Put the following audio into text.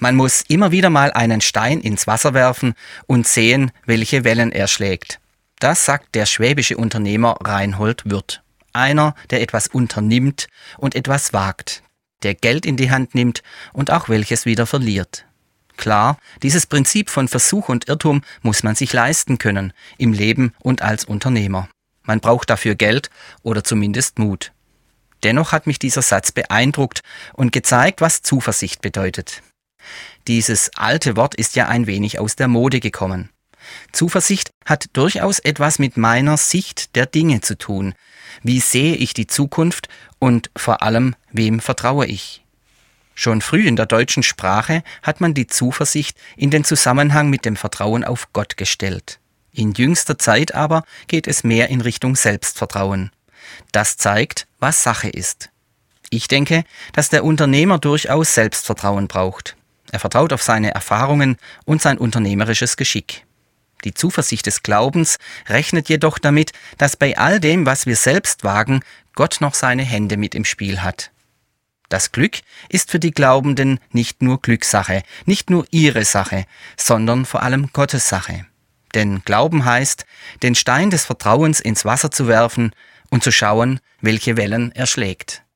Man muss immer wieder mal einen Stein ins Wasser werfen und sehen, welche Wellen er schlägt. Das sagt der schwäbische Unternehmer Reinhold Würth. Einer, der etwas unternimmt und etwas wagt, der Geld in die Hand nimmt und auch welches wieder verliert. Klar, dieses Prinzip von Versuch und Irrtum muss man sich leisten können, im Leben und als Unternehmer. Man braucht dafür Geld oder zumindest Mut. Dennoch hat mich dieser Satz beeindruckt und gezeigt, was Zuversicht bedeutet. Dieses alte Wort ist ja ein wenig aus der Mode gekommen. Zuversicht hat durchaus etwas mit meiner Sicht der Dinge zu tun. Wie sehe ich die Zukunft und vor allem, wem vertraue ich? Schon früh in der deutschen Sprache hat man die Zuversicht in den Zusammenhang mit dem Vertrauen auf Gott gestellt. In jüngster Zeit aber geht es mehr in Richtung Selbstvertrauen. Das zeigt, was Sache ist. Ich denke, dass der Unternehmer durchaus Selbstvertrauen braucht. Er vertraut auf seine Erfahrungen und sein unternehmerisches Geschick. Die Zuversicht des Glaubens rechnet jedoch damit, dass bei all dem, was wir selbst wagen, Gott noch seine Hände mit im Spiel hat. Das Glück ist für die Glaubenden nicht nur Glückssache, nicht nur ihre Sache, sondern vor allem Gottes Sache. Denn Glauben heißt, den Stein des Vertrauens ins Wasser zu werfen und zu schauen, welche Wellen er schlägt.